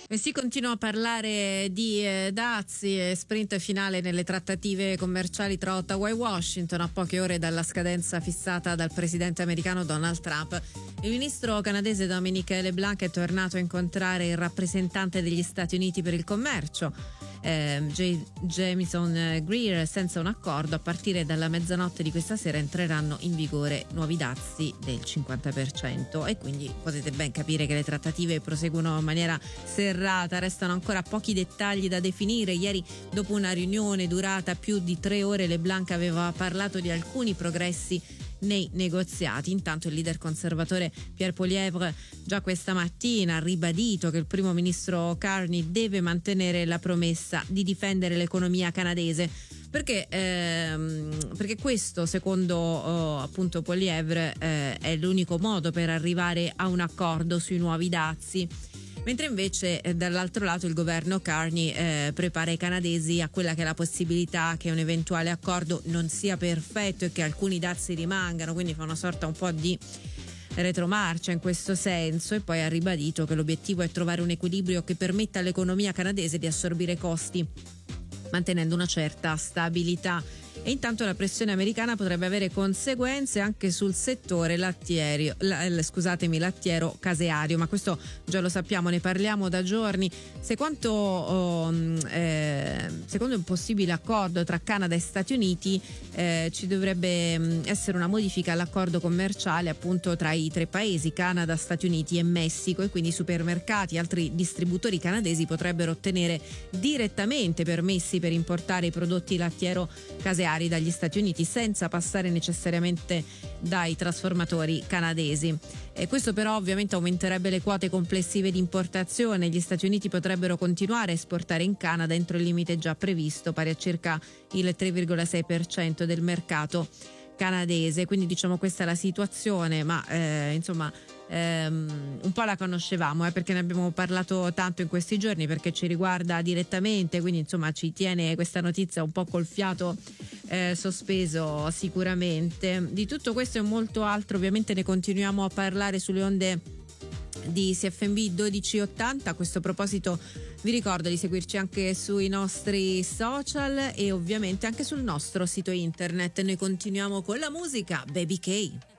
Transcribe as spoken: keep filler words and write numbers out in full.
E si continua a parlare di eh, dazi e sprint finale nelle trattative commerciali tra Ottawa e Washington a poche ore dalla scadenza fissata dal presidente americano Donald Trump. Il ministro canadese Dominic LeBlanc è tornato a incontrare il rappresentante degli Stati Uniti per il commercio, eh, J- Jamieson Greer. Senza un accordo, a partire dalla mezzanotte di questa sera entreranno in vigore nuovi dazi del cinquanta per cento e quindi potete ben capire che le trattative proseguono in maniera serrata. Restano ancora pochi dettagli da definire. Ieri, dopo una riunione durata più di tre ore, LeBlanc aveva parlato di alcuni progressi nei negoziati. Intanto il leader conservatore Pierre Poilievre già questa mattina ha ribadito che il primo ministro Carney deve mantenere la promessa di difendere l'economia canadese, perché, ehm, perché questo, secondo oh, appunto Poilievre, eh, è l'unico modo per arrivare a un accordo sui nuovi dazi. Mentre invece eh, dall'altro lato il governo Carney eh, prepara i canadesi a quella che è la possibilità che un eventuale accordo non sia perfetto e che alcuni dazi rimangano, quindi fa una sorta un po' di retromarcia in questo senso, e poi ha ribadito che l'obiettivo è trovare un equilibrio che permetta all'economia canadese di assorbire costi mantenendo una certa stabilità. E intanto la pressione americana potrebbe avere conseguenze anche sul settore lattiero, la, scusatemi, lattiero caseario, ma questo già lo sappiamo, ne parliamo da giorni. Secondo, oh, eh, secondo un possibile accordo tra Canada e Stati Uniti eh, ci dovrebbe essere una modifica all'accordo commerciale appunto tra i tre paesi, Canada, Stati Uniti e Messico, e quindi i supermercati e altri distributori canadesi potrebbero ottenere direttamente permessi per importare i prodotti lattiero caseari dagli Stati Uniti senza passare necessariamente dai trasformatori canadesi. E questo però ovviamente aumenterebbe le quote complessive di importazione. Gli Stati Uniti potrebbero continuare a esportare in Canada entro il limite già previsto, pari a circa il tre virgola sei per cento del mercato canadese. Quindi diciamo questa è la situazione, ma eh, insomma ehm, un po' la conoscevamo eh, perché ne abbiamo parlato tanto in questi giorni, perché ci riguarda direttamente, quindi insomma ci tiene questa notizia un po' col fiato eh, sospeso sicuramente. Di tutto questo e molto altro ovviamente ne continuiamo a parlare sulle onde di C F M B dodici ottanta. A questo proposito vi ricordo di seguirci anche sui nostri social e ovviamente anche sul nostro sito internet. Noi continuiamo con la musica. Baby K.